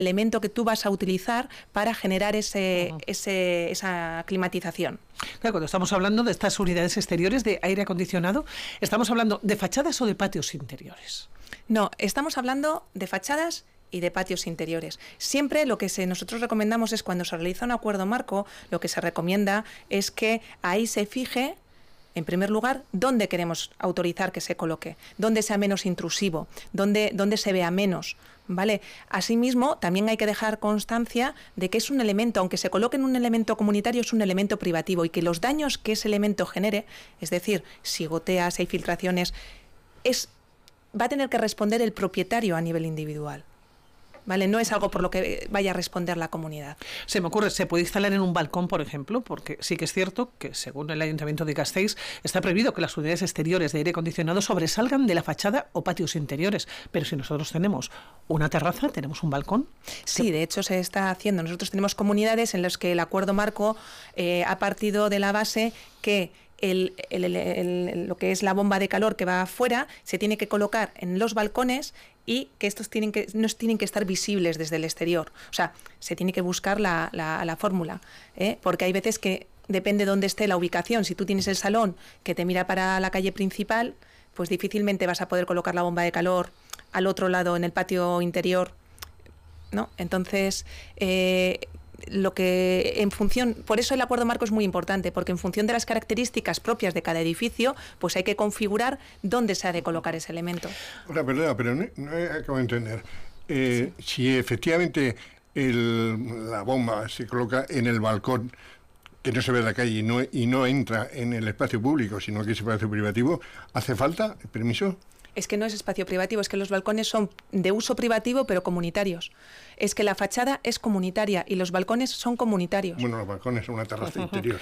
elemento que tú vas a utilizar para generar esa climatización. Claro, cuando estamos hablando de estas unidades exteriores de aire acondicionado, ¿estamos hablando de fachadas o de patios interiores? No, estamos hablando de fachadas y de patios interiores. Siempre lo que nosotros recomendamos es, cuando se realiza un acuerdo marco, lo que se recomienda es que ahí se fije, en primer lugar, dónde queremos autorizar que se coloque, dónde sea menos intrusivo, dónde se vea menos, ¿vale? Asimismo, también hay que dejar constancia de que es un elemento, aunque se coloque en un elemento comunitario, es un elemento privativo, y que los daños que ese elemento genere, es decir, si gotea, si hay filtraciones, va a tener que responder el propietario a nivel individual. ¿Vale? No es algo por lo que vaya a responder la comunidad. Se me ocurre, se puede instalar en un balcón, por ejemplo, porque sí que es cierto que, según el Ayuntamiento de Gasteiz, está prohibido que las unidades exteriores de aire acondicionado sobresalgan de la fachada o patios interiores. Pero si nosotros tenemos una terraza, tenemos un balcón. Sí, de hecho se está haciendo. Nosotros tenemos comunidades en las que el acuerdo marco ha partido de la base que lo que es la bomba de calor que va afuera se tiene que colocar en los balcones, y que estos no tienen que estar visibles desde el exterior. O sea, se tiene que buscar la fórmula, porque hay veces que depende de dónde esté la ubicación. Si tú tienes el salón que te mira para la calle principal, pues difícilmente vas a poder colocar la bomba de calor al otro lado, en el patio interior, ¿no? Entonces, por eso el acuerdo marco es muy importante, porque en función de las características propias de cada edificio, pues hay que configurar dónde se ha de colocar ese elemento. Ahora, perdona, pero no acabo de entender. Si efectivamente la bomba se coloca en el balcón, que no se ve en la calle y no entra en el espacio público, sino que es espacio privativo, ¿hace falta el permiso? Es que no es espacio privativo, es que los balcones son de uso privativo pero comunitarios. Es que la fachada es comunitaria y los balcones son comunitarios. Bueno, los balcones son una terraza interior.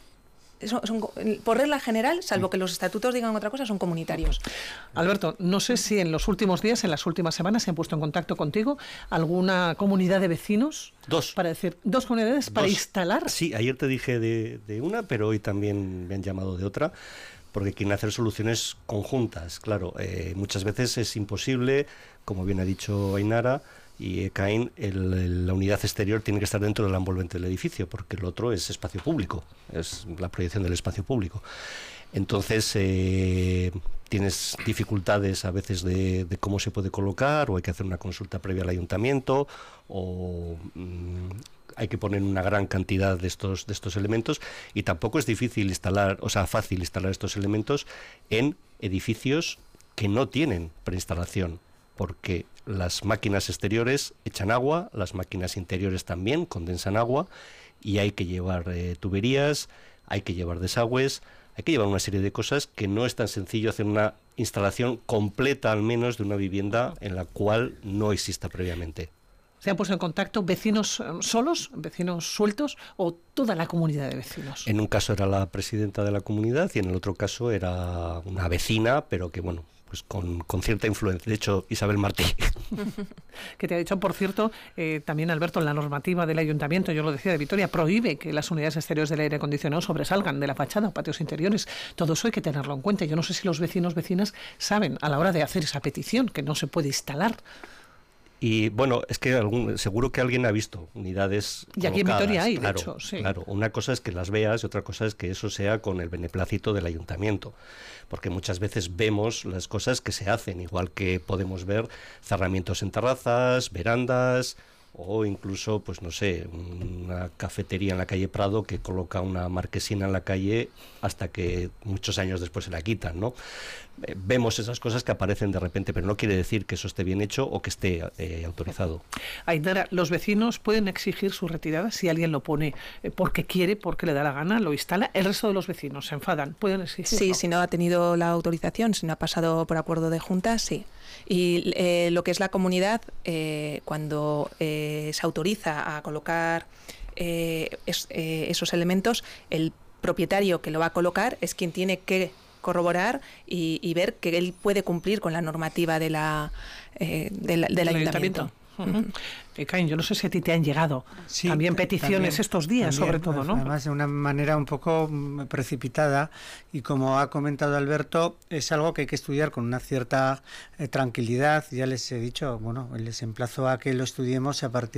Por regla general, salvo que los estatutos digan otra cosa, son comunitarios. Alberto, no sé si en los últimos días, en las últimas semanas, se han puesto en contacto contigo alguna comunidad de vecinos. Dos comunidades para instalar. Sí, ayer te dije de una, pero hoy también me han llamado de otra, porque quieren hacer soluciones conjuntas. Claro, muchas veces es imposible, como bien ha dicho Ainara y Caín, la unidad exterior tiene que estar dentro del envolvente del edificio, porque el otro es espacio público, es la proyección del espacio público. Entonces tienes dificultades a veces de cómo se puede colocar, o hay que hacer una consulta previa al ayuntamiento, o hay que poner una gran cantidad de estos elementos, y tampoco es fácil instalar estos elementos en edificios que no tienen preinstalación, porque las máquinas exteriores echan agua, las máquinas interiores también condensan agua, y hay que llevar tuberías, hay que llevar desagües, hay que llevar una serie de cosas que no es tan sencillo hacer una instalación completa, al menos, de una vivienda en la cual no exista previamente. ¿Se han puesto en contacto vecinos solos, vecinos sueltos, o toda la comunidad de vecinos? En un caso era la presidenta de la comunidad y en el otro caso era una vecina, pero que, bueno, pues con cierta influencia. De hecho, Isabel Martí. Que te ha dicho, por cierto, también, Alberto, la normativa del Ayuntamiento, yo lo decía, de Vitoria, prohíbe que las unidades exteriores del aire acondicionado sobresalgan de la fachada o patios interiores. Todo eso hay que tenerlo en cuenta. Yo no sé si los vecinas saben, a la hora de hacer esa petición, que no se puede instalar. Y bueno, es que seguro que alguien ha visto unidades y aquí colocadas. En Vitoria hay, claro, de hecho, sí. Claro, una cosa es que las veas y otra cosa es que eso sea con el beneplácito del ayuntamiento, porque muchas veces vemos las cosas que se hacen, igual que podemos ver cerramientos en terrazas, verandas, o incluso, pues no sé, una cafetería en la calle Prado que coloca una marquesina en la calle hasta que muchos años después se la quitan, ¿no? Vemos esas cosas que aparecen de repente, pero no quiere decir que eso esté bien hecho o que esté autorizado. Ainara, los vecinos pueden exigir su retirada si alguien lo pone porque quiere, porque le da la gana, lo instala. El resto de los vecinos se enfadan, pueden exigirlo. Sí, si no ha tenido la autorización, si no ha pasado por acuerdo de junta, sí. Y lo que es la comunidad, cuando se autoriza a colocar esos elementos, el propietario que lo va a colocar es quien tiene que corroborar y ver que él puede cumplir con la normativa del ayuntamiento. Caín, yo no sé si a ti te han llegado Sí, también peticiones estos días, sobre todo, ¿no? Además, de una manera un poco precipitada, y como ha comentado Alberto, es algo que hay que estudiar con una cierta tranquilidad. Ya les he dicho, bueno, les emplazo a que lo estudiemos a partir